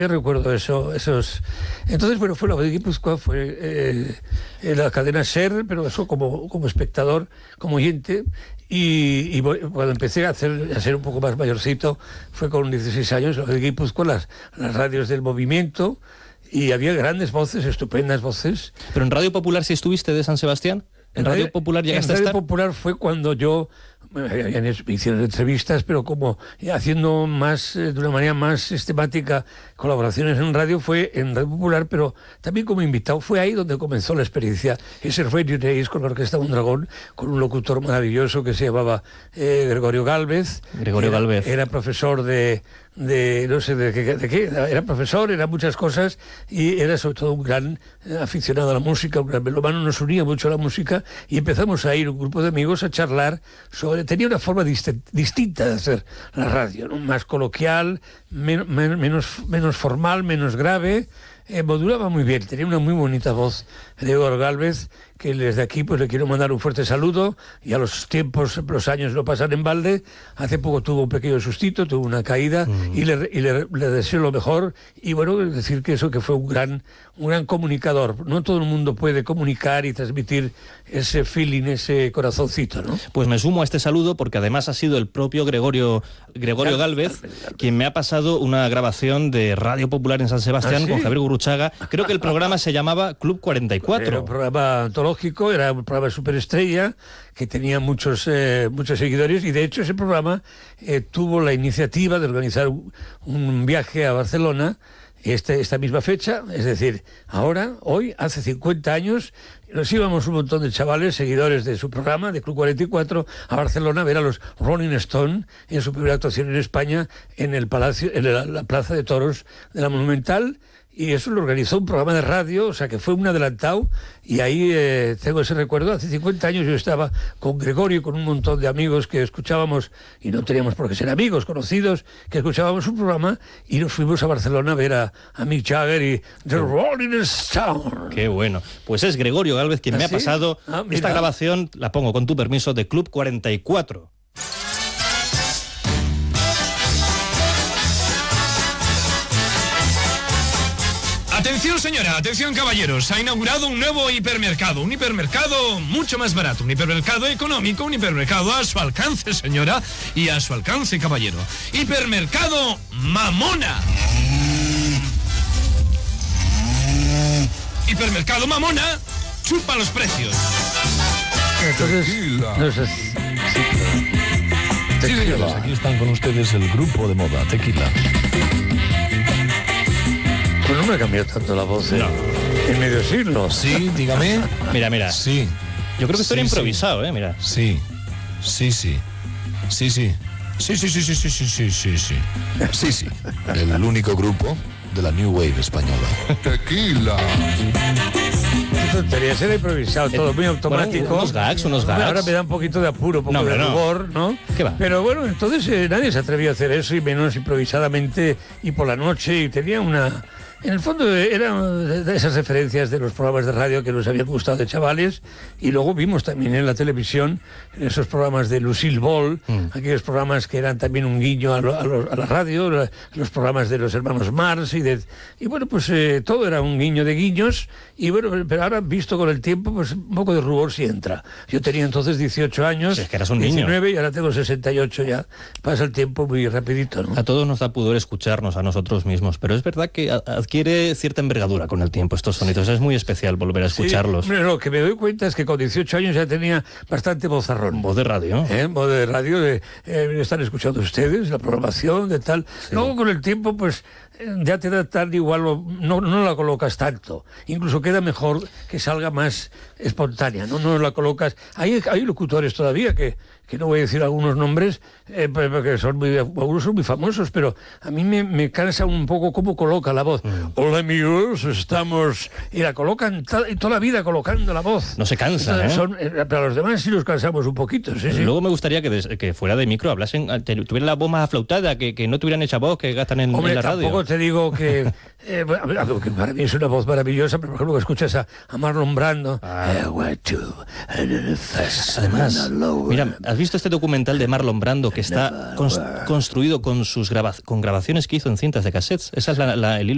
Yo recuerdo esos. Entonces, bueno, fue la voz de Guipúzcoa, fue la cadena SER, pero eso como espectador, como oyente. Y cuando empecé a ser un poco más mayorcito, fue con 16 años, la voz de Guipúzcoa, las radios del movimiento, y había grandes voces, estupendas voces. ¿Pero en Radio Popular sí estuviste de San Sebastián? ¿En Radio Popular llegaste a estar? En Radio Popular fue cuando yo me hicieron entrevistas, pero como haciendo más, de una manera más sistemática, colaboraciones en radio, fue en Radio Popular, pero también como invitado. Fue ahí donde comenzó la experiencia, ese Radio Days con la Orquesta Mondragón, con un locutor maravilloso que se llamaba Gregorio Gálvez. Gálvez. Era profesor de no sé de qué, era profesor, era muchas cosas, y era sobre todo un gran aficionado a la música, un gran melómano. Nos unía mucho a la música y empezamos a ir un grupo de amigos a charlar sobre. Tenía una forma distinta de hacer la radio, ¿no? Más coloquial, menos formal, menos grave. Modulaba muy bien, tenía una muy bonita voz Gregorio Gálvez, que desde aquí pues le quiero mandar un fuerte saludo. Y a los años no pasan en balde. Hace poco tuvo un pequeño sustito, tuvo una caída, y le deseo lo mejor. Y bueno, decir que fue un gran comunicador. No todo el mundo puede comunicar y transmitir ese feeling, ese corazoncito, ¿no? Pues me sumo a este saludo, porque además ha sido el propio Gregorio Gálvez quien me ha pasado una grabación de Radio Popular en San Sebastián. ¿Ah, sí? Con Javier Gurruchaga. Creo que el programa se llamaba Club 44. Era un programa antológico, era un programa superestrella que tenía muchos seguidores, y de hecho ese programa tuvo la iniciativa de organizar un viaje a Barcelona esta misma fecha, es decir, hoy, hace 50 años, nos íbamos un montón de chavales, seguidores de su programa, de Club 44, a Barcelona a ver a los Rolling Stone en su primera actuación en España, en el Palacio, en la Plaza de Toros de la Monumental. Y eso lo organizó un programa de radio, o sea que fue un adelantado, y ahí tengo ese recuerdo. Hace 50 años yo estaba con Gregorio y con un montón de amigos que escuchábamos, y no teníamos por qué ser amigos, conocidos, que escuchábamos un programa, y nos fuimos a Barcelona a ver a Mick Jagger y The Rolling Stone. Qué bueno. Pues es Gregorio Gálvez quien me ha pasado esta grabación, la pongo con tu permiso, de Club 44. Atención señora, atención caballeros, ha inaugurado un nuevo hipermercado, un hipermercado mucho más barato, un hipermercado económico, un hipermercado a su alcance señora y a su alcance caballero. Hipermercado Mamona. Hipermercado Mamona, chupa los precios. Entonces, Tequila. Aquí están con ustedes el grupo de moda Tequila. Pues no me ha cambiado tanto la voz en medio siglo. Sí, dígame. Mira. Sí. Yo creo que estoy improvisado, mira. Sí. El único grupo de la New Wave española. Tequila. Tontería, ser improvisado, todo muy automático. Bueno, unos gags. Ahora me da un poquito de apuro, un poco de rubor, ¿no? ¿Qué va? Pero bueno, entonces nadie se atrevió a hacer eso, y menos improvisadamente y por la noche, y tenía una. En el fondo eran de esas referencias de los programas de radio que nos habían gustado de chavales, y luego vimos también en la televisión esos programas de Lucille Ball, aquellos programas que eran también un guiño a la radio, los programas de los hermanos Marx, y bueno, pues todo era un guiño de guiños, y bueno, pero ahora visto con el tiempo, pues un poco de rubor sí entra. Yo tenía entonces 18 años, si es que eras un 19 niño. Y ahora tengo 68 ya. Pasa el tiempo muy rapidito, ¿no? A todos nos da pudor escucharnos a nosotros mismos, pero es verdad que adquiere cierta envergadura con el tiempo estos sonidos. Es muy especial volver a escucharlos. Sí, lo que me doy cuenta es que con 18 años ya tenía bastante vozarrón. Voz de radio. Voz de radio, están escuchando ustedes, la programación, de tal. Sí. Luego con el tiempo, pues ya te da tal igual, no la colocas tanto. Incluso queda mejor que salga más espontánea, no la colocas. Hay locutores todavía que no voy a decir algunos nombres, porque algunos son muy famosos, pero a mí me cansa un poco cómo coloca la voz. Hola amigos, estamos. Y la colocan toda la vida colocando la voz. No se cansa, pero a los demás sí los cansamos un poquito. Sí. Luego me gustaría que fuera de micro hablasen, tuvieran la voz más aflautada, que no tuvieran esa voz que gastan en la radio. Tampoco te digo que para mí es una voz maravillosa, pero por ejemplo que escuchas a Marlon Brando. Además, mira, ¿has visto este documental de Marlon Brando que está construido con grabaciones que hizo en cintas de cassettes? Esa es el hilo